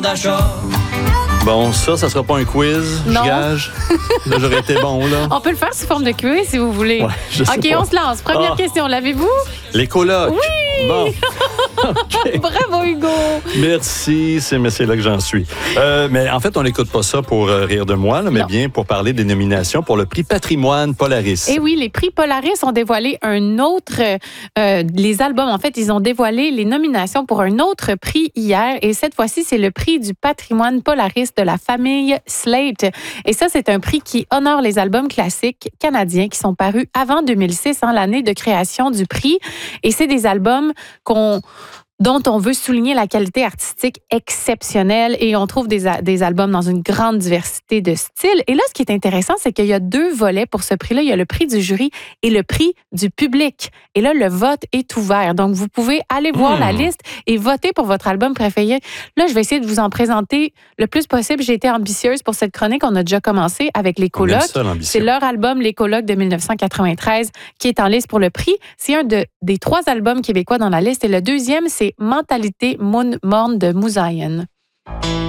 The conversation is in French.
centre d'achat. Bon, ça sera pas un quiz, Non. je gage. Là, j'aurais été bon, là. On peut le faire sous forme de quiz si vous voulez. Ouais, je sais OK, pas. on se lance. Première question, l'avez-vous? Les colocs. Oui! Bon. OK. Bravo, Hugo! Merci, c'est là que j'en suis. Mais en fait, on n'écoute pas ça pour rire de moi, là, mais Non. bien pour parler des nominations pour le prix Patrimoine Polaris. Et oui, les prix Polaris ont dévoilé un autre... les albums, en fait, ils ont dévoilé les nominations pour un autre prix hier. Et cette fois-ci, c'est le prix du patrimoine Polaris de la famille Slate. Et ça, c'est un prix qui honore les albums classiques canadiens qui sont parus avant 2006, l'année de création du prix. Et c'est des albums dont on veut souligner la qualité artistique exceptionnelle et on trouve des albums dans une grande diversité de styles. Et là, ce qui est intéressant, c'est qu'il y a 2 volets pour ce prix-là. Il y a le prix du jury et le prix du public. Et là, le vote est ouvert. Donc, vous pouvez aller voir la liste et voter pour votre album préféré. Là, je vais essayer de vous en présenter le plus possible. J'ai été ambitieuse pour cette chronique. On a déjà commencé avec Les On aime Colocs. ça, l'ambition. C'est leur album Les Colocs de 1993 qui est en liste pour le prix. C'est un des 3 albums québécois dans la liste. Et le deuxième, c'est Mentalité morne de Moussaïen.